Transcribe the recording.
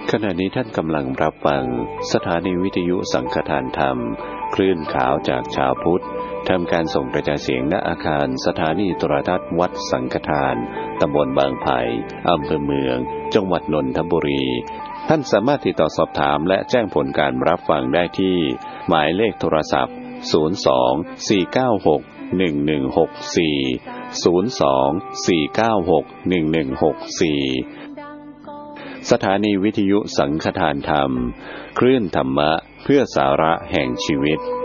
ขณะนี้ท่านกำลังรับฟังสถานีวิทยุสังฆทานธรรมคลื่นขาวจากชาวพุทธทำการส่งกระจายเสียงณอาคารสถานีโทรทัศน์วัดสังฆทานตำบลบางไผ่อำเภอเมืองจังหวัดนนทบุรีท่านสามารถติดต่อสอบถามและแจ้งผลการรับฟังได้ที่หมายเลขโทรศัพท์02-496-1164 สถานีวิทยุสังฆทานธรรมคลื่นธรรมะเพื่อสาระแห่งชีวิต